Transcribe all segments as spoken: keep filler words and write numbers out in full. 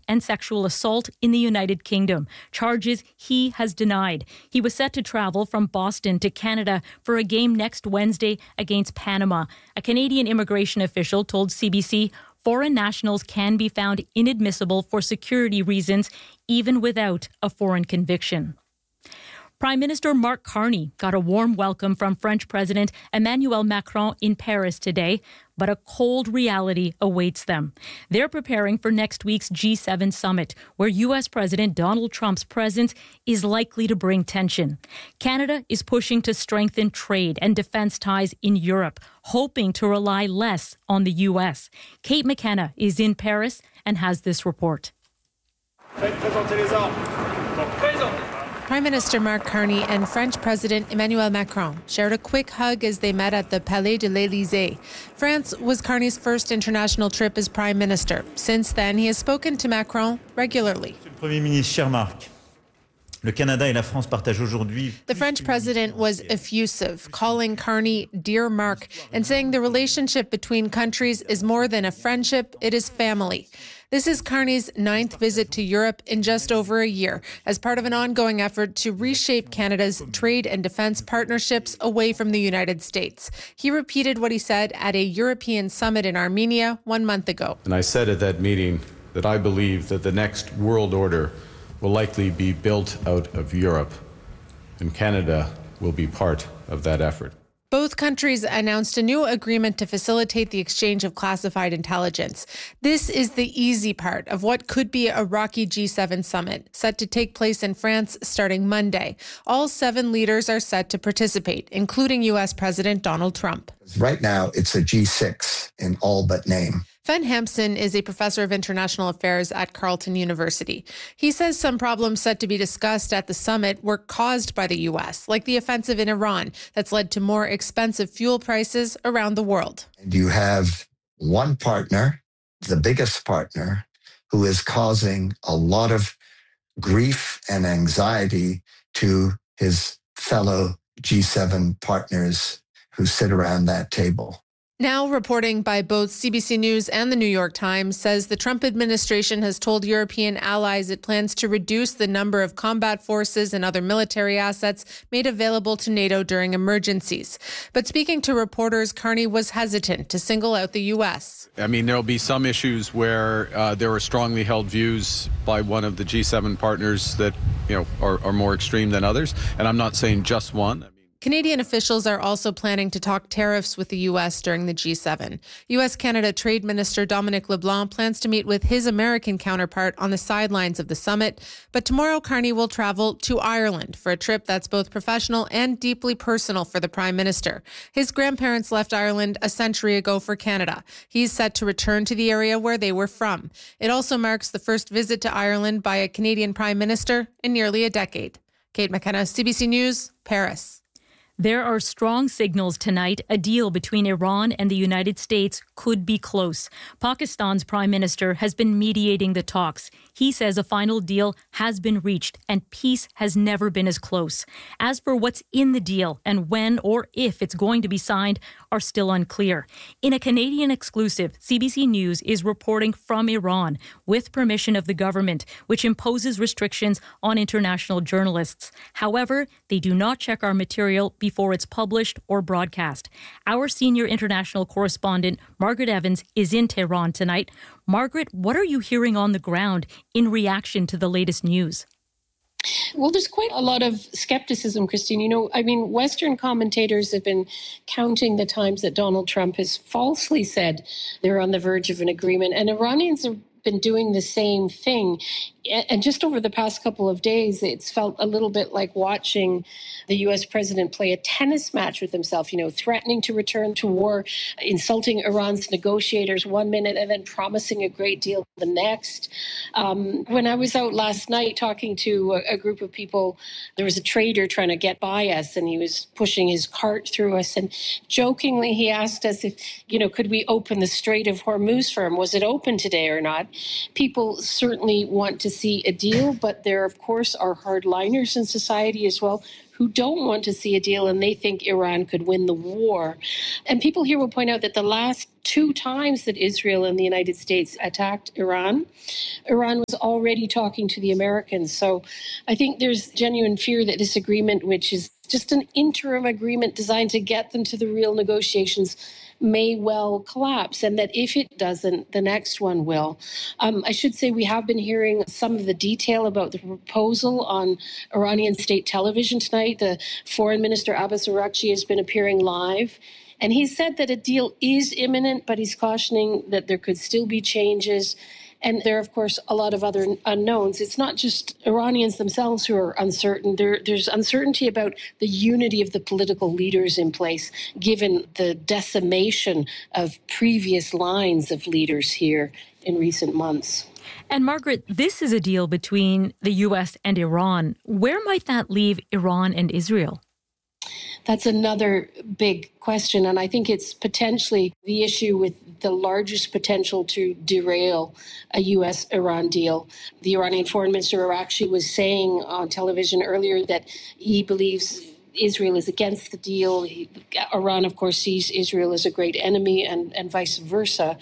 and sexual assault in the United Kingdom, charges he has denied. He was set to travel from Boston to Canada for a game next Wednesday against Panama. A Canadian immigration official told C B C foreign nationals can be found inadmissible for security reasons, even without a foreign conviction. Prime Minister Mark Carney got a warm welcome from French President Emmanuel Macron in Paris today, but a cold reality awaits them. They're preparing for next week's G seven summit, where U S President Donald Trump's presence is likely to bring tension. Canada is pushing to strengthen trade and defense ties in Europe, hoping to rely less on the U S. Kate McKenna is in Paris and has this report. Prime Minister Mark Carney and French President Emmanuel Macron shared a quick hug as they met at the Palais de l'Élysée. France was Carney's first international trip as Prime Minister. Since then, he has spoken to Macron regularly. Premier ministre, cher Marc. Le Canada et la France partagent aujourd'hui. The French president was effusive, calling Carney Dear Mark and saying the relationship between countries is more than a friendship, it is family. This is Carney's ninth visit to Europe in just over a year, as part of an ongoing effort to reshape Canada's trade and defense partnerships away from the United States. He repeated what he said at a European summit in Armenia one month ago. And I said at that meeting that I believe that the next world order will likely be built out of Europe, and Canada will be part of that effort. Both countries announced a new agreement to facilitate the exchange of classified intelligence. This is the easy part of what could be a rocky G seven summit, set to take place in France starting Monday. All seven leaders are set to participate, including U S President Donald Trump. Right now, it's a G six in all but name. Fen Hampson is a professor of international affairs at Carleton University. He says some problems set to be discussed at the summit were caused by the U S, like the offensive in Iran that's led to more expensive fuel prices around the world. And you have one partner, the biggest partner, who is causing a lot of grief and anxiety to his fellow G seven partners who sit around that table. Now, reporting by both C B C News and the New York Times says the Trump administration has told European allies it plans to reduce the number of combat forces and other military assets made available to NATO during emergencies. But speaking to reporters, Carney was hesitant to single out the U S. I mean, there'll be some issues where uh, there are strongly held views by one of the G seven partners that, you know, are, are more extreme than others. And I'm not saying just one. Canadian officials are also planning to talk tariffs with the U S during the G seven. U S-Canada Trade Minister Dominic LeBlanc plans to meet with his American counterpart on the sidelines of the summit. But tomorrow, Carney will travel to Ireland for a trip that's both professional and deeply personal for the Prime Minister. His grandparents left Ireland a century ago for Canada. He's set to return to the area where they were from. It also marks the first visit to Ireland by a Canadian Prime Minister in nearly a decade. Kate McKenna, C B C News, Paris. There are strong signals tonight a deal between Iran and the United States could be close. Pakistan's prime minister has been mediating the talks. He says a final deal has been reached and peace has never been as close. As for what's in the deal and when or if it's going to be signed are still unclear. In a Canadian exclusive, C B C News is reporting from Iran with permission of the government, which imposes restrictions on international journalists. However, they do not check our material before it's published or broadcast. Our senior international correspondent, Margaret Evans, is in Tehran tonight. Margaret, what are you hearing on the ground in reaction to the latest news? Well, there's quite a lot of skepticism, Christine. You know, I mean, Western commentators have been counting the times that Donald Trump has falsely said they're on the verge of an agreement, and Iranians have been doing the same thing. And just over the past couple of days, it's felt a little bit like watching the U S president play a tennis match with himself, you know, threatening to return to war, insulting Iran's negotiators one minute and then promising a great deal the next. Um, when I was out last night talking to a, a group of people, there was a trader trying to get by us and he was pushing his cart through us. And jokingly, he asked us if, you know, could we open the Strait of Hormuz for him? Was it open today or not? People certainly want to see a deal, but there, of course, are hardliners in society as well who don't want to see a deal, and they think Iran could win the war. And people here will point out that the last two times that Israel and the United States attacked Iran, Iran was already talking to the Americans. So I think there's genuine fear that this agreement, which is just an interim agreement designed to get them to the real negotiations, may well collapse, and that if it doesn't, the next one will. Um, I should say we have been hearing some of the detail about the proposal on Iranian state television tonight. The Foreign Minister Abbas Araghchi has been appearing live, and he said that a deal is imminent, but he's cautioning that there could still be changes. And there are, of course, a lot of other unknowns. It's not just Iranians themselves who are uncertain. There, there's uncertainty about the unity of the political leaders in place, given the decimation of previous lines of leaders here in recent months. And Margaret, this is a deal between the U S and Iran. Where might that leave Iran and Israel? That's another big question, and I think it's potentially the issue with the largest potential to derail a U S Iran deal. The Iranian Foreign Minister Araghchi was saying on television earlier that he believes Israel is against the deal. He, Iran, of course, sees Israel as a great enemy, and, and vice versa.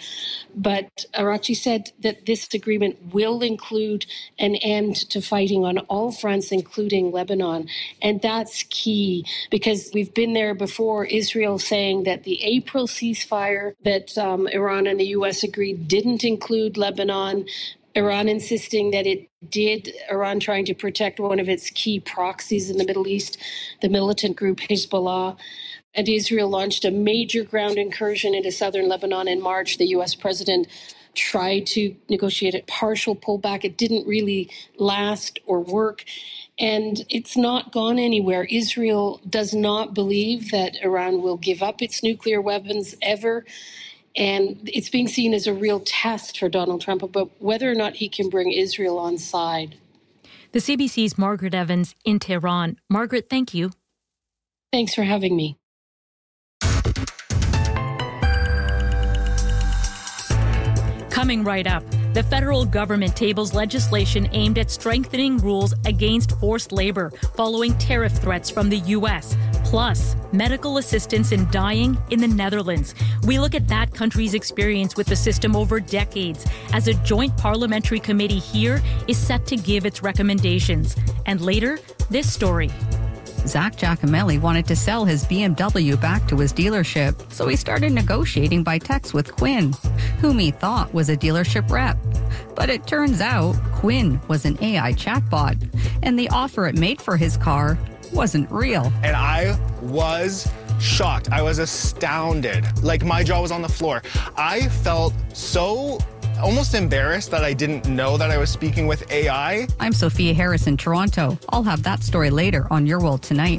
But Araghchi said that this agreement will include an end to fighting on all fronts, including Lebanon. And that's key, because we've been there before. Israel saying that the April ceasefire that um, Iran and the U S agreed didn't include Lebanon. Iran insisting that it did, Iran trying to protect one of its key proxies in the Middle East, the militant group Hezbollah. And Israel launched a major ground incursion into southern Lebanon in March. The U S president tried to negotiate a partial pullback. It didn't really last or work. And it's not gone anywhere. Israel does not believe that Iran will give up its nuclear weapons ever. And it's being seen as a real test for Donald Trump about whether or not he can bring Israel on side. The C B C's Margaret Evans in Tehran. Margaret, thank you. Thanks for having me. Coming right up, the federal government tables legislation aimed at strengthening rules against forced labor following tariff threats from the U S, plus medical assistance in dying in the Netherlands. We look at that country's experience with the system over decades as a joint parliamentary committee here is set to give its recommendations. And later, this story. Zach Giacomelli wanted to sell his B M W back to his dealership, so he started negotiating by text with Quinn, whom he thought was a dealership rep. But it turns out Quinn was an A I chatbot, and the offer it made for his car wasn't real. And I was shocked. I was astounded. Like, my jaw was on the floor. I felt so almost embarrassed that I didn't know that I was speaking with A I. I'm Sophia Harris in Toronto. I'll have that story later on Your World Tonight.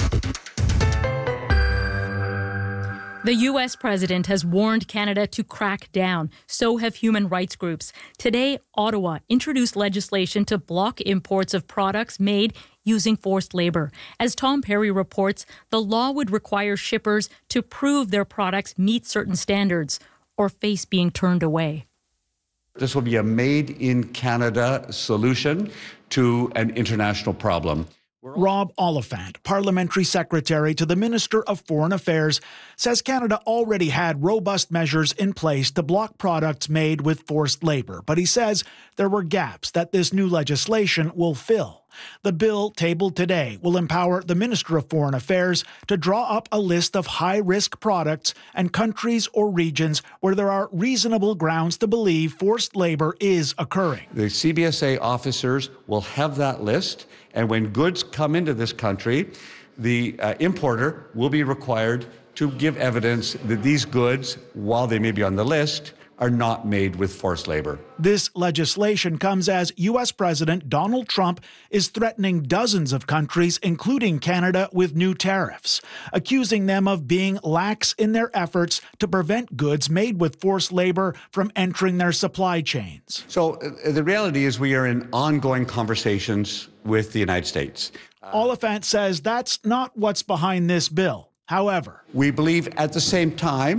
The U S president has warned Canada to crack down. So have human rights groups. Today, Ottawa introduced legislation to block imports of products made using forced labor. As Tom Perry reports, the law would require shippers to prove their products meet certain standards or face being turned away. This will be a made-in-Canada solution to an international problem. Rob Oliphant, Parliamentary Secretary to the Minister of Foreign Affairs, says Canada already had robust measures in place to block products made with forced labor, but he says there were gaps that this new legislation will fill. The bill tabled today will empower the Minister of Foreign Affairs to draw up a list of high-risk products and countries or regions where there are reasonable grounds to believe forced labor is occurring. The C B S A officers will have that list, and when goods come into this country, the uh, importer will be required to give evidence that these goods, while they may be on the list, are not made with forced labor. This legislation comes as U S President Donald Trump is threatening dozens of countries, including Canada, with new tariffs, accusing them of being lax in their efforts to prevent goods made with forced labor from entering their supply chains. So uh, the reality is we are in ongoing conversations with the United States. Uh, Oliphant says that's not what's behind this bill. However, we believe at the same time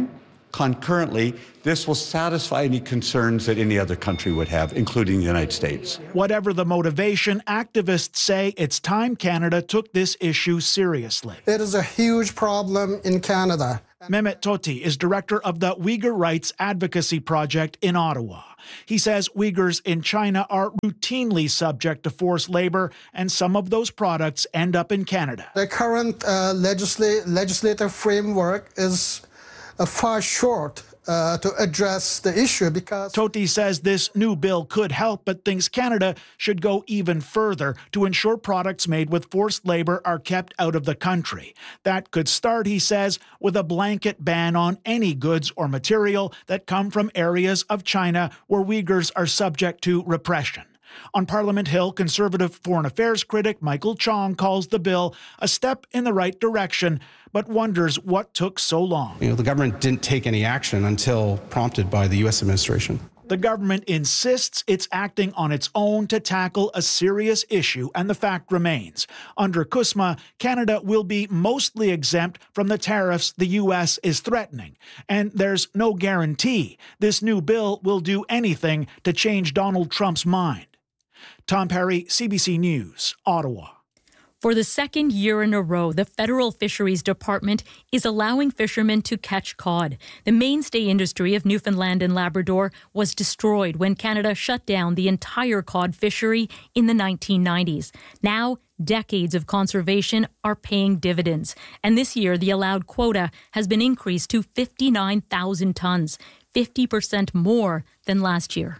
concurrently, this will satisfy any concerns that any other country would have, including the United States. Whatever the motivation, activists say it's time Canada took this issue seriously. It is a huge problem in Canada. Mehmet Toti is director of the Uyghur Rights Advocacy Project in Ottawa. He says Uyghurs in China are routinely subject to forced labor, and some of those products end up in Canada. The current uh, legisla- legislative framework is uh, far short Uh, to address the issue because Toti says this new bill could help, but thinks Canada should go even further to ensure products made with forced labor are kept out of the country. That could start, he says, with a blanket ban on any goods or material that come from areas of China where Uyghurs are subject to repression. On Parliament Hill, Conservative Foreign Affairs critic Michael Chong calls the bill a step in the right direction, but wonders what took so long. You know, the government didn't take any action until prompted by the U S administration. The government insists it's acting on its own to tackle a serious issue, and the fact remains. Under CUSMA, Canada will be mostly exempt from the tariffs the U S is threatening. And there's no guarantee this new bill will do anything to change Donald Trump's mind. Tom Perry, C B C News, Ottawa. For the second year in a row, the Federal Fisheries Department is allowing fishermen to catch cod. The mainstay industry of Newfoundland and Labrador was destroyed when Canada shut down the entire cod fishery in the nineteen nineties. Now, decades of conservation are paying dividends. And this year, the allowed quota has been increased to fifty-nine thousand tons, fifty percent more than last year.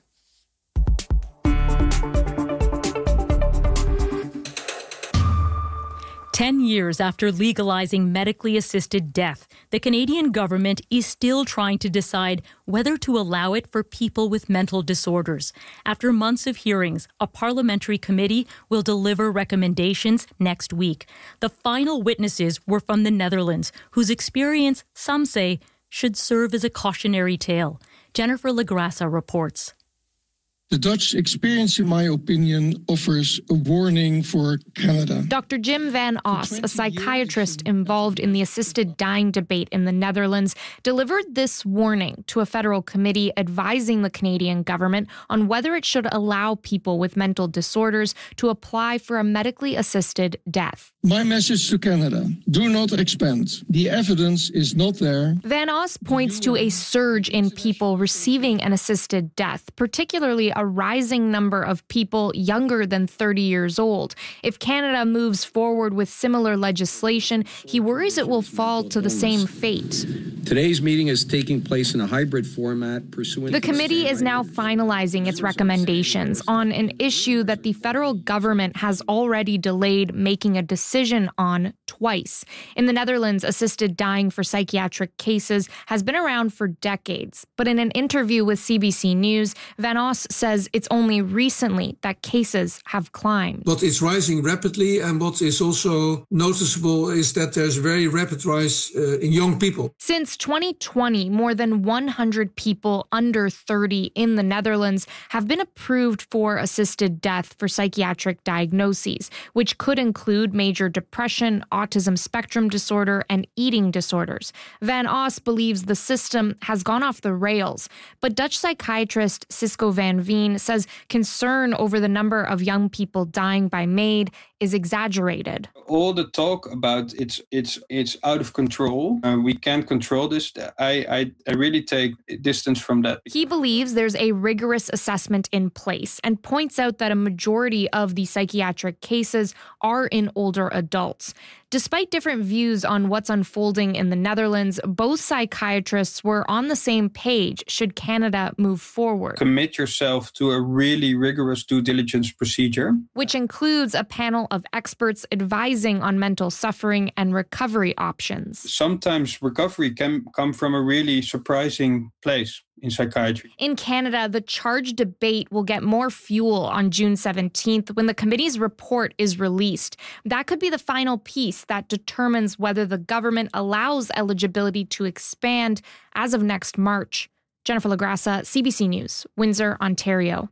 Ten years after legalizing medically assisted death, the Canadian government is still trying to decide whether to allow it for people with mental disorders. After months of hearings, a parliamentary committee will deliver recommendations next week. The final witnesses were from the Netherlands, whose experience, some say, should serve as a cautionary tale. Jennifer Lagrassa reports. The Dutch experience, in my opinion, offers a warning for Canada. Doctor Jim Van Os, a psychiatrist involved in the assisted dying debate in the Netherlands, delivered this warning to a federal committee advising the Canadian government on whether it should allow people with mental disorders to apply for a medically assisted death. My message to Canada, do not expand. The evidence is not there. Van Os points to a surge in people receiving an assisted death, particularly a rising number of people younger than thirty years old. If Canada moves forward with similar legislation, he worries it will fall to the same fate. Today's meeting is taking place in a hybrid format pursuant. The committee is now finalizing its recommendations on an issue that the federal government has already delayed making a decision on twice. In the Netherlands, assisted dying for psychiatric cases has been around for decades. But in an interview with C B C News, Van Os says it's only recently that cases have climbed. What is rising rapidly and what is also noticeable is that there's a very rapid rise uh, in young people. Since twenty twenty, more than one hundred people under thirty in the Netherlands have been approved for assisted death for psychiatric diagnoses, which could include major depression, autism spectrum disorder, and eating disorders. Van Os believes the system has gone off the rails, but Dutch psychiatrist Cisco van Veen says concern over the number of young people dying by MAID is exaggerated. All the talk about it's it's it's out of control, uh, we can't control this, I, I, I really take distance from that. He believes there's a rigorous assessment in place and points out that a majority of the psychiatric cases are in older adults. Despite different views on what's unfolding in the Netherlands, both psychiatrists were on the same page should Canada move forward. Commit yourself to a really rigorous due diligence procedure, which includes a panel of experts advising on mental suffering and recovery options. Sometimes recovery can come from a really surprising place in psychiatry. In Canada, the charge debate will get more fuel on June seventeenth when the committee's report is released. That could be the final piece that determines whether the government allows eligibility to expand as of next March. Jennifer Lagrassa, C B C News, Windsor, Ontario.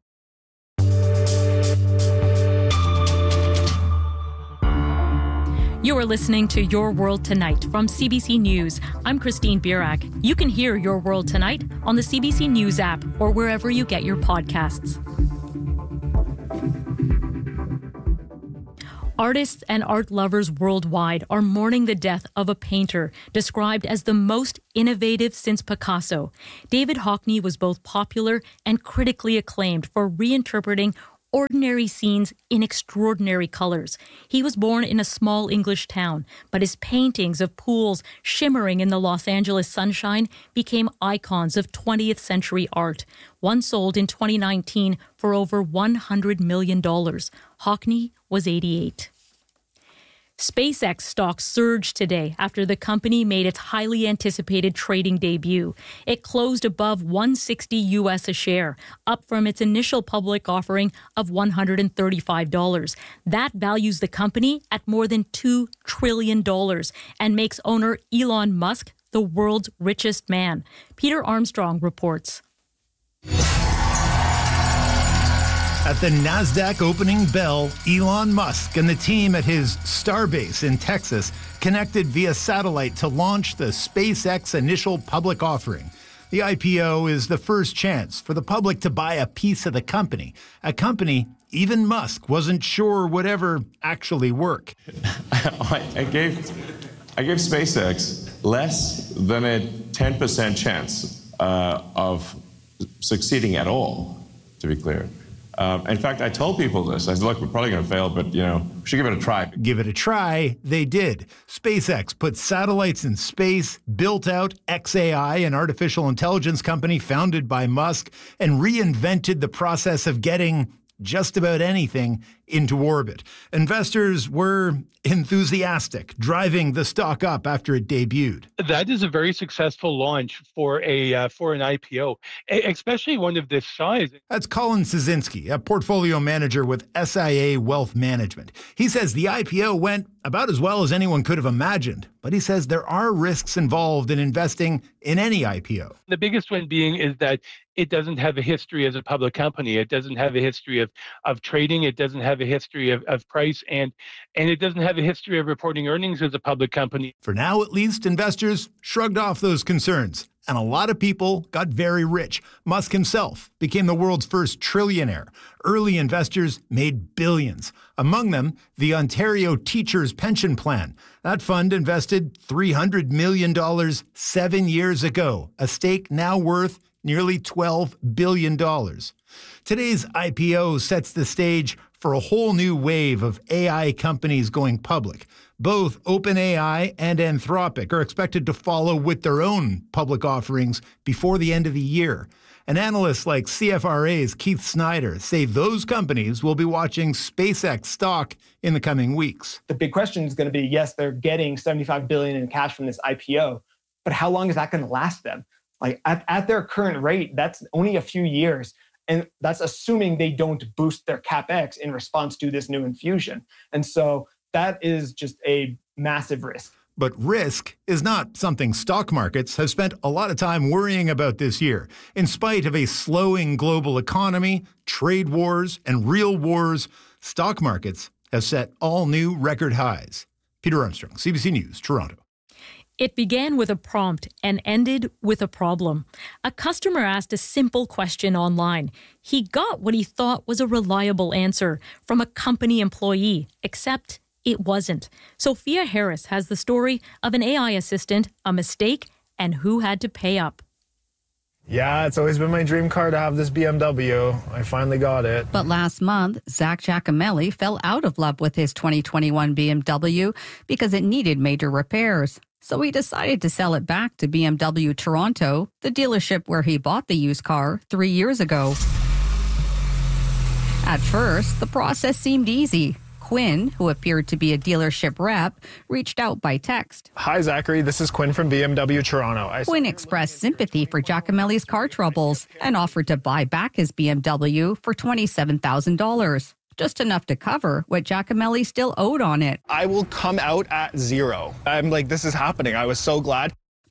You are listening to Your World Tonight from C B C News. I'm Christine Birak. You can hear Your World Tonight on the C B C News app or wherever you get your podcasts. Artists and art lovers worldwide are mourning the death of a painter described as the most innovative since Picasso. David Hockney was both popular and critically acclaimed for reinterpreting ordinary scenes in extraordinary colors. He was born in a small English town, but his paintings of pools shimmering in the Los Angeles sunshine became icons of twentieth century art. One sold in twenty nineteen for over one hundred million dollars. Hockney was eighty-eight. SpaceX stocks surged today after the company made its highly anticipated trading debut. It closed above one hundred sixty U S a share, up from its initial public offering of one hundred thirty-five dollars. That values the company at more than two trillion dollars and makes owner Elon Musk the world's richest man. Peter Armstrong reports. At the NASDAQ opening bell, Elon Musk and the team at his Starbase in Texas connected via satellite to launch the SpaceX initial public offering. The I P O is the first chance for the public to buy a piece of the company, a company even Musk wasn't sure would ever actually work. I gave, I gave SpaceX less than a ten percent chance uh, of succeeding at all, to be clear. Um, in fact, I told people this. I said, look, we're probably going to fail, but, you know, we should give it a try. Give it a try. They did. SpaceX put satellites in space, built out X A I, an artificial intelligence company founded by Musk, and reinvented the process of getting just about anything into orbit. Investors were enthusiastic, driving the stock up after it debuted. That is a very successful launch for a uh, for an I P O, especially one of this size. That's Colin Szynski, a portfolio manager with S I A Wealth Management. He says the I P O went about as well as anyone could have imagined, but he says there are risks involved in investing in any I P O. The biggest one being is that it doesn't have a history as a public company. It doesn't have a history of, of trading. It doesn't have a history of, of price, and and it doesn't have a history of reporting earnings as a public company. For now, at least, investors shrugged off those concerns, and a lot of people got very rich. Musk himself became the world's first trillionaire. Early investors made billions. Among them, the Ontario Teachers Pension Plan. That fund invested three hundred million dollars seven years ago, a stake now worth nearly twelve billion dollars. Today's I P O sets the stage for a whole new wave of A I companies going public. Both OpenAI and Anthropic are expected to follow with their own public offerings before the end of the year. And analysts like C F R A's Keith Snyder say those companies will be watching SpaceX stock in the coming weeks. The big question is going to be, yes, they're getting seventy-five billion dollars in cash from this I P O, but how long is that going to last them? Like at, at their current rate, that's only a few years. And that's assuming they don't boost their CapEx in response to this new infusion. And so that is just a massive risk. But risk is not something stock markets have spent a lot of time worrying about this year. In spite of a slowing global economy, trade wars, and real wars, stock markets have set all new record highs. Peter Armstrong, C B C News, Toronto. It began with a prompt and ended with a problem. A customer asked a simple question online. He got what he thought was a reliable answer from a company employee, except it wasn't. Sophia Harris has the story of an A I assistant, a mistake, and who had to pay up. Yeah, it's always been my dream car to have this B M W. I finally got it. But last month, Zach Giacomelli fell out of love with his twenty twenty-one B M W because it needed major repairs. So he decided to sell it back to B M W Toronto, the dealership where he bought the used car three years ago. At first, the process seemed easy. Quinn, who appeared to be a dealership rep, reached out by text. Hi, Zachary. This is Quinn from B M W Toronto. I Quinn expressed sympathy for Giacomelli's car troubles and offered to buy back his B M W for twenty-seven thousand dollars, just enough to cover what Giacomelli still owed on it. I will come out at zero. I'm like, this is happening. I was so glad.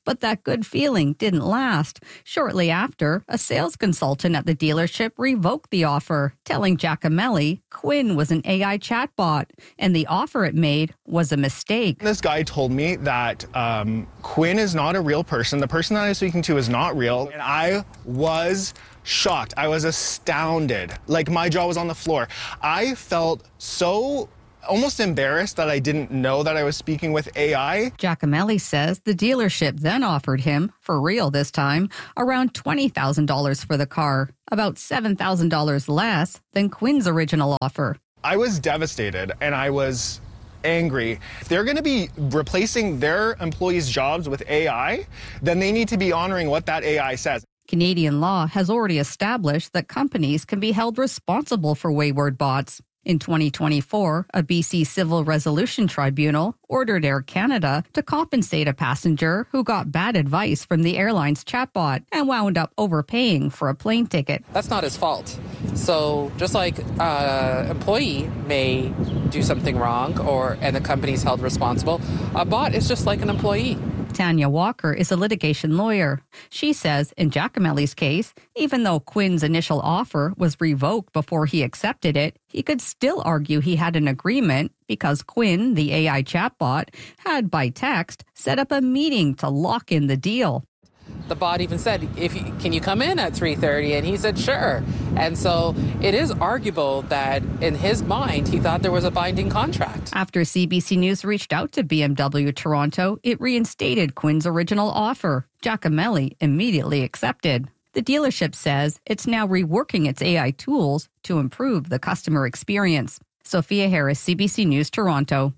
But that good feeling didn't last. Shortly after, a sales consultant at the dealership revoked the offer, telling Giacomelli Quinn was an A I chatbot, and the offer it made was a mistake. This guy told me that um, Quinn is not a real person. The person that I was speaking to is not real. And I was shocked. I was astounded. Like, my jaw was on the floor. I felt so almost embarrassed that I didn't know that I was speaking with A I. Giacomelli says the dealership then offered him, for real this time, around twenty thousand dollars for the car, about seven thousand dollars less than Quinn's original offer. I was devastated, and I was angry. If they're going to be replacing their employees' jobs with A I, then they need to be honoring what that A I says. Canadian law has already established that companies can be held responsible for wayward bots. In twenty twenty-four, a B C Civil Resolution Tribunal ordered Air Canada to compensate a passenger who got bad advice from the airline's chatbot and wound up overpaying for a plane ticket. That's not his fault. So just like an uh, employee may do something wrong or and the company's held responsible, a bot is just like an employee. Tanya Walker is a litigation lawyer. She says in Giacomelli's case, even though Quinn's initial offer was revoked before he accepted it, he could still argue he had an agreement because Quinn, the A I chatbot, had by text set up a meeting to lock in the deal. The bot even said, "If you, can you come in at three thirty?" And he said, sure. And so it is arguable that in his mind, he thought there was a binding contract. After C B C News reached out to B M W Toronto, it reinstated Quinn's original offer. Giacomelli immediately accepted. The dealership says it's now reworking its A I tools to improve the customer experience. Sophia Harris, C B C News, Toronto.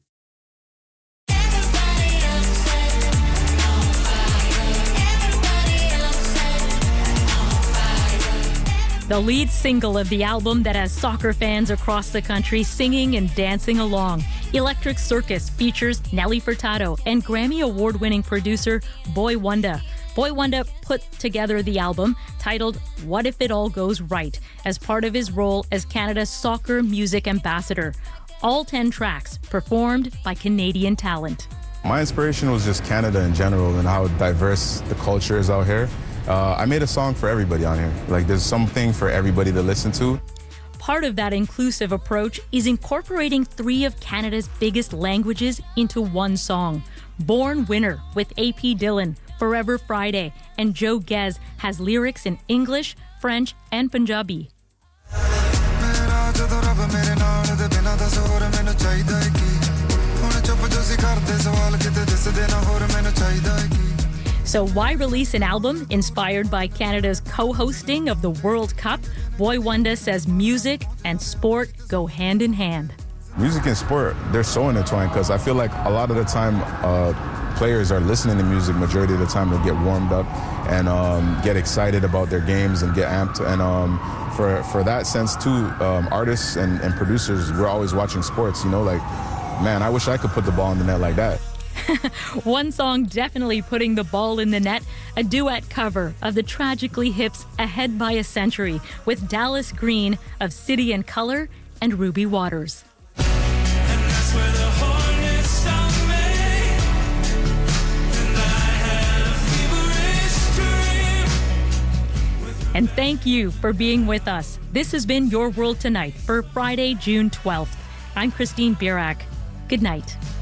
The lead single of the album that has soccer fans across the country singing and dancing along. Electric Circus features Nelly Furtado and Grammy Award-winning producer Boy Wonder. Boy Wonder put together the album titled What If It All Goes Right as part of his role as Canada's soccer music ambassador. All ten tracks performed by Canadian talent. My inspiration was just Canada in general and how diverse the culture is out here. Uh, I made a song for everybody on here. Like, there's something for everybody to listen to. Part of that inclusive approach is incorporating three of Canada's biggest languages into one song. Born Winner with A P Dillon, Forever Friday, and Joe Gez has lyrics in English, French, and Punjabi. So why release an album inspired by Canada's co-hosting of the World Cup? Boy Wonder says music and sport go hand in hand. Music and sport, they're so intertwined because I feel like a lot of the time uh, players are listening to music majority of the time to get warmed up and um, get excited about their games and get amped. And um, for, for that sense too, um, artists and, and producers, we're always watching sports, you know, like, man, I wish I could put the ball in the net like that. One song definitely putting the ball in the net, a duet cover of the Tragically Hip's Ahead by a Century with Dallas Green of City and Color and Ruby Waters. And thank you for being with us. This has been Your World Tonight for Friday, June twelfth. I'm Christine Birak. Good night.